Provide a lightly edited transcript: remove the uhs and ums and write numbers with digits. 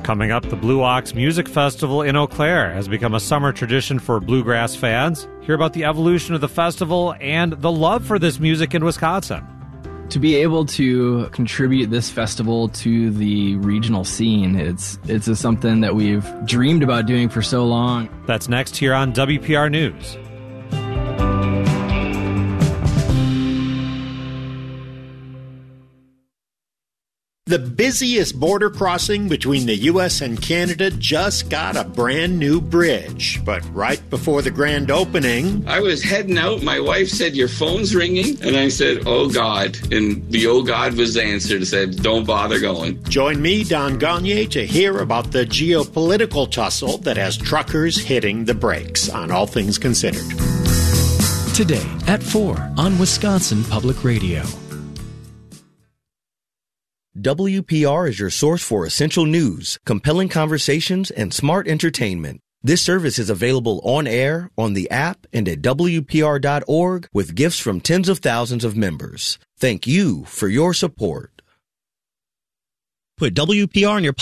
Coming up, the Blue Ox Music Festival in Eau Claire has become a summer tradition for bluegrass fans. Hear about the evolution of the festival and the love for this music in Wisconsin. To be able to contribute this festival to the regional scene, it's something that we've dreamed about doing for so long. That's next here on WPR News. The busiest border crossing between the U.S. and Canada just got a brand new bridge. But right before the grand opening, I was heading out. My wife said, "Your phone's ringing." And I said, "Oh, God." And the "oh, God" was the answer to say, "Don't bother going." Join me, Don Gagné, to hear about the geopolitical tussle that has truckers hitting the brakes on All Things Considered. Today at 4 on Wisconsin Public Radio. WPR is your source for essential news, compelling conversations, and smart entertainment. This service is available on air, on the app, and at WPR.org with gifts from tens of thousands of members. Thank you for your support. Put WPR in your